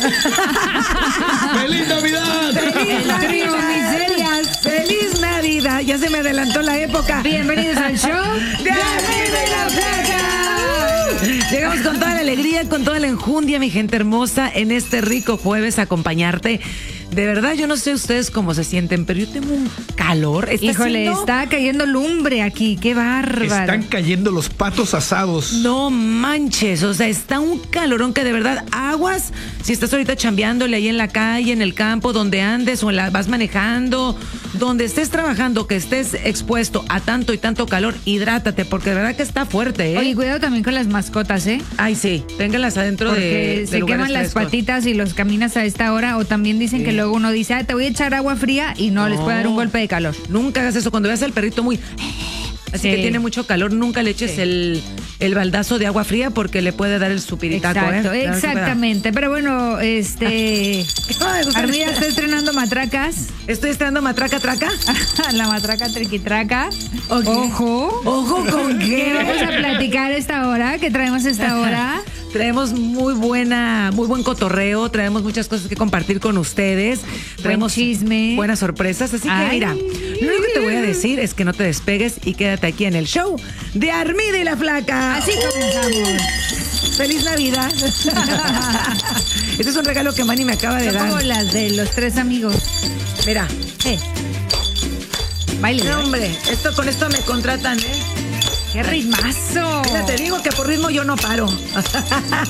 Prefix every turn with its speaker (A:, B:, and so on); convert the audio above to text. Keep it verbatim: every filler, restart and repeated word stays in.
A: ¡Feliz Navidad!
B: ¡Feliz Navidad! Miserias! ¡Feliz Navidad! Ya se me adelantó la época.
C: Bienvenidos al show
B: de Armida y la Flaca. Llegamos con toda la alegría, con toda la enjundia, mi gente hermosa, en este rico jueves a acompañarte. De verdad, yo no sé ustedes cómo se sienten, pero yo tengo un calor. Está
C: Híjole,
B: haciendo...
C: está cayendo lumbre aquí, qué bárbaro.
A: Están cayendo los patos asados.
B: No manches, o sea, está un calorón que de verdad aguas. Si estás ahorita chambeándole ahí en la calle, en el campo, donde andes o en la, vas manejando, donde estés trabajando, que estés expuesto a tanto y tanto calor, hidrátate, porque de verdad que está fuerte, ¿eh?
C: Oye, cuidado también con las mascotas, ¿eh?
B: Ay, sí, ténganlas adentro
C: Porque
B: de, de
C: se
B: lugares
C: queman las
B: frescos.
C: patitas y los caminas a esta hora, o también dicen
B: Sí.
C: que luego uno dice, ah, te voy a echar agua fría y no,
B: No.
C: les puede dar un golpe de calor.
B: Nunca hagas eso. Cuando veas al perrito muy... Así
C: Sí.
B: que tiene mucho calor, nunca le eches
C: Sí.
B: el, el baldazo de agua fría porque le puede dar el supiritaco,
C: Exacto,
B: ¿eh?
C: exactamente. Pero bueno, este...
B: Ay, pues,
C: Armida está estrenando matracas.
B: Estoy estrenando matraca traca.
C: La matraca triquitraca.
B: Ok.
C: Ojo.
B: Ojo con
C: ¿Qué
B: qué.
C: vamos a platicar esta hora? ¿Qué traemos esta hora?
B: Traemos muy buena, muy buen cotorreo, traemos muchas cosas que compartir con ustedes, traemos
C: chisme.
B: buenas sorpresas, así que
C: Ay.
B: mira, lo único que te voy a decir es que no te despegues y quédate aquí en el show de Armida y la Flaca.
C: Así comenzamos.
B: ¡Feliz Navidad! Este es un regalo que Manny me acaba de
C: Son
B: dar.
C: como las de los tres amigos.
B: Mira,
C: Eh. Baile.
B: no, hombre, esto con esto me contratan, ¿eh?
C: ¡Qué ritmazo!
B: Mira, te digo que por ritmo yo no paro.